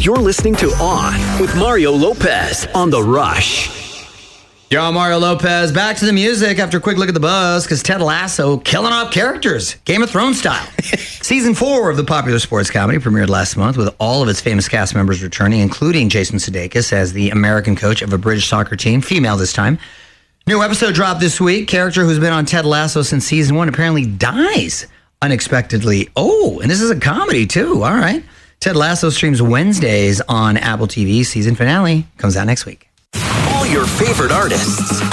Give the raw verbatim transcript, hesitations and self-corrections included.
You're listening to On with Mario Lopez on The Rush. Yo, I'm Mario Lopez. Back to the music after a quick look at the buzz, because Ted Lasso killing off characters, Game of Thrones style. Season four of the popular sports comedy premiered last month with all of its famous cast members returning, including Jason Sudeikis as the American coach of a British soccer team, female this time. New episode dropped this week. Character who's been on Ted Lasso since season one apparently dies unexpectedly. Oh, and this is a comedy too. All right. Ted Lasso streams Wednesdays on Apple T V. Season finale comes out next week. All your favorite artists,